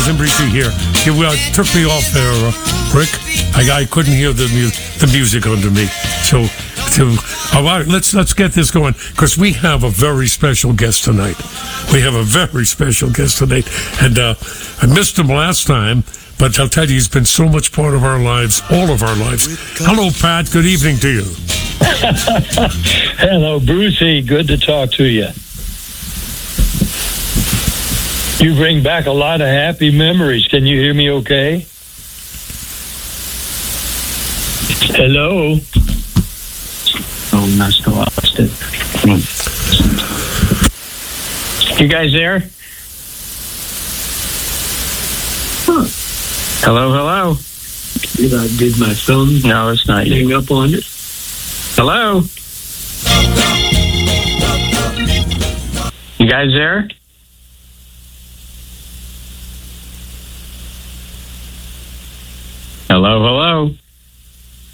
Briefly here. You took me off there, Rick. I couldn't hear the music under me. All right, let's get this going because we have a very special guest tonight. And I missed him last time, but I'll tell you, he's been so much part of our lives, all of our lives. Hello, Pat. Good evening to you. Hello, Brucey. Good to talk to you. You bring back a lot of happy memories. Can you hear me okay? Hello? Oh, not so lost it. You guys there? Huh. Hello? Did my phone No, it's not you. hang up on it? Hello? You guys there? Hello?